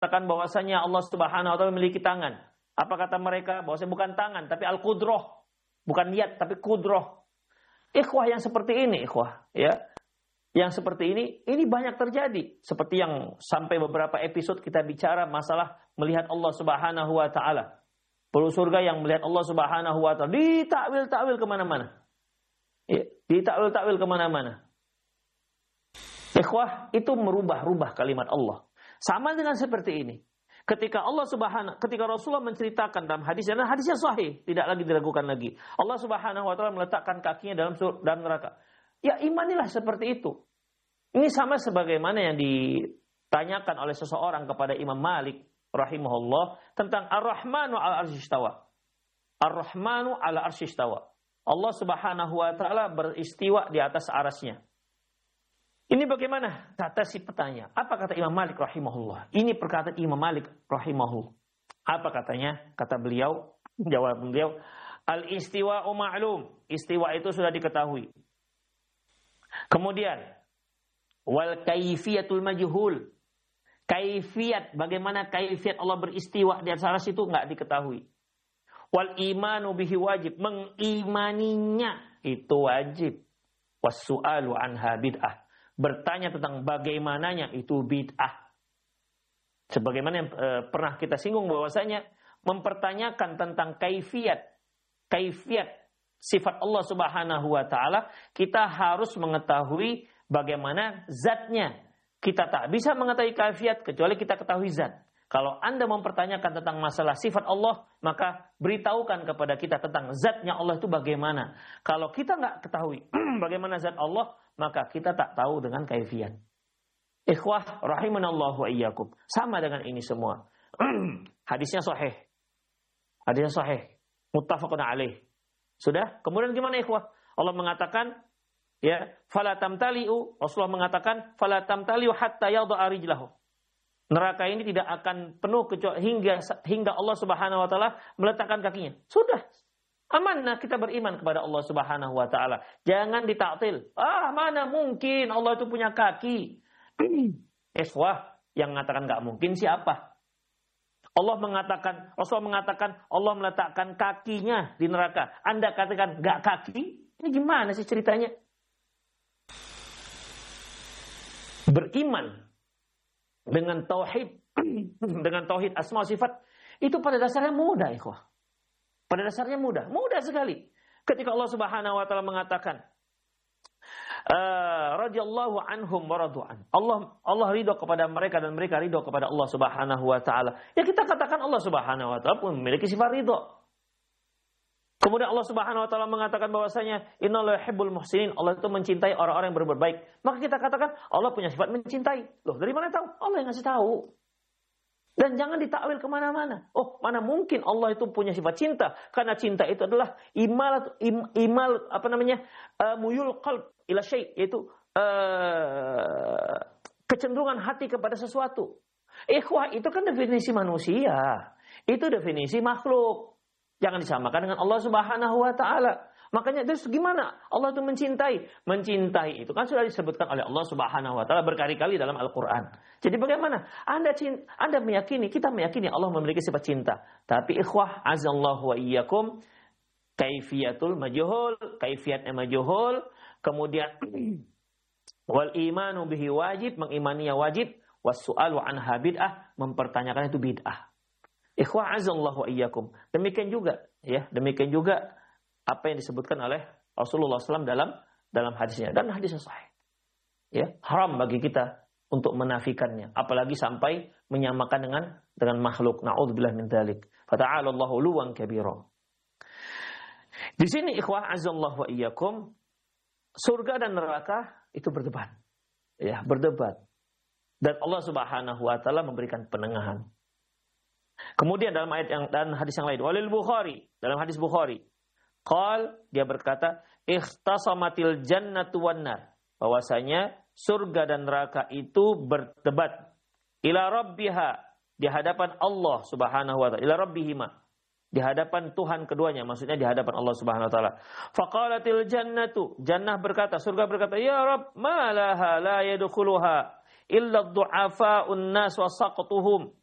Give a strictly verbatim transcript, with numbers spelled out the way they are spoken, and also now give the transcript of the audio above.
mengatakan bahwasanya Allah Subhanahu wa taala memiliki tangan. Apa kata mereka? Bahwasanya bukan tangan tapi al-qudrah. Bukan yad tapi qudrah. Ikhwah yang seperti ini, ikhwah, ya. Yang seperti ini, ini banyak terjadi. Seperti yang sampai beberapa episode kita bicara masalah melihat Allah Subhanahu wa taala. Penduduk surga yang melihat Allah Subhanahu wa taala ditakwil-takwil kemana-mana. Ya, ditakwil-takwil kemana-mana. Ikhwah, itu merubah-rubah kalimat Allah. Sama dengan seperti ini. Ketika Allah Subhanahu, ketika Rasulullah menceritakan dalam hadis, dan hadisnya sahih, tidak lagi diragukan lagi. Allah Subhanahu wa taala meletakkan kakinya dalam dalam neraka. Ya, imanilah seperti itu. Ini sama sebagaimana yang ditanyakan oleh seseorang kepada Imam Malik rahimahullah tentang Ar-Rahmanu 'ala arsy istawa. Ar-Rahmanu 'ala arsy istawa. Allah Subhanahu wa taala beristiwa di atas arasnya. Ini bagaimana? Kata si petanya. Apa kata Imam Malik rahimahullah? Ini perkataan Imam Malik rahimahullah. Apa katanya? Kata beliau, jawab beliau, al-istiwa'u ma'lum. Istiwa itu sudah diketahui. Kemudian, wal kaifiyatul majhul. Kaifiyat, bagaimana kaifiyat Allah beristiwa di atas aras itu enggak diketahui. Wal imanu bihi wajib. Mengimaninya itu wajib. Was-su'alu anha bid'ah. Bertanya tentang bagaimananya itu bid'ah. Sebagaimana yang e, pernah kita singgung bahwasanya mempertanyakan tentang kaifiyat, kaifiyat sifat Allah Subhanahu wa taala, kita harus mengetahui bagaimana zatnya. Kita tak bisa mengetahui kaifiyat kecuali kita ketahui zat. Kalau Anda mempertanyakan tentang masalah sifat Allah, maka beritahukan kepada kita tentang zatnya Allah itu bagaimana. Kalau kita nggak ketahui bagaimana zat Allah, maka kita tak tahu dengan kaifiyat. Ikhwah rahimanallahu wa iyyakum. Sama dengan ini semua. Hadisnya sahih. Hadisnya sahih. Muttafaqun alaih. Sudah? Kemudian gimana ikhwah? Allah mengatakan, ya, fala tamtali'u. Rasulullah mengatakan, fala tamtali'u hatta yadha'a rijlahu. Neraka ini tidak akan penuh kecuali hingga hingga Allah Subhanahu wa taala meletakkan kakinya. Sudah. Aman, nah kita beriman kepada Allah Subhanahu wa taala. Jangan ditaktil. Ah, mana mungkin Allah itu punya kaki? Ikhwah, yang mengatakan enggak mungkin siapa? Allah mengatakan, Rasul mengatakan Allah meletakkan kakinya di neraka. Anda katakan enggak kaki? Ini gimana sih ceritanya? Beriman dengan tauhid, dengan tauhid asma sifat itu pada dasarnya mudah, ikhwah. Pada dasarnya mudah, mudah sekali. Ketika Allah Subhanahu wa taala mengatakan uh, radhiyallahu anhum wa radu'an. Allah Allah ridho kepada mereka dan mereka ridho kepada Allah Subhanahu wa taala. Ya kita katakan Allah Subhanahu wa taala pun memiliki sifat ridho. Kemudian Allah Subhanahu wa taala mengatakan bahwasanya innallaha yuhibbul muhsinin. Allah itu mencintai orang-orang yang berbuat baik. Maka kita katakan Allah punya sifat mencintai. Loh, dari mana tahu? Allah yang ngasih tahu. Dan jangan ditakwil kemana-mana. Oh, mana mungkin Allah itu punya sifat cinta? Karena cinta itu adalah imal, im, imal apa namanya, uh, muyul qalb ila syai', yaitu uh, kecenderungan hati kepada sesuatu. Ikhwah, itu kan definisi manusia. Itu definisi makhluk. Jangan disamakan dengan Allah Subhanahu wa taala. Makanya terus gimana Allah itu mencintai? Mencintai itu kan sudah disebutkan oleh Allah Subhanahu wa taala berkali-kali dalam Al-Qur'an. Jadi bagaimana? Anda cinta, Anda meyakini, kita meyakini Allah memiliki sifat cinta. Tapi ikhwah azallahu wa iyyakum, kaifiyatul majhul, kaifiyatnya majhul, kemudian wal imanu bihi wajib, mengimaninya wajib, was su'alu anha bid'ah, mempertanyakan itu bid'ah. Ikhwah azallahu wa iyyakum. Demikian juga, ya, demikian juga apa yang disebutkan oleh Rasulullah shallallahu alaihi wasallam dalam dalam hadisnya, dan hadisnya sahih. Ya, haram bagi kita untuk menafikannya, apalagi sampai menyamakan dengan dengan makhluk. Na'udzubillah min dzalik. Fata'ala Allahu luwan kabira. Di sini ikhwah azallahu wa iyyakum, surga dan neraka itu berdebat. Ya, berdebat. Dan Allah Subhanahu wa taala memberikan penengahan. Kemudian dalam ayat yang dan hadis yang lain, walil Bukhari, dalam hadis Bukhari, qal, dia berkata, ikhtasamatil jannatu wan nar, bahwasanya surga dan neraka itu berdebat ila rabbiha, di hadapan Allah Subhanahu wa taala, ila rabbihima, di hadapan Tuhan keduanya, maksudnya di hadapan Allah Subhanahu wa taala. Faqalatil jannatu, jannah berkata, surga berkata, ya Rabb, ma laha la yadkhuluha illa ad-du'afa'un nas wa saqtuhum.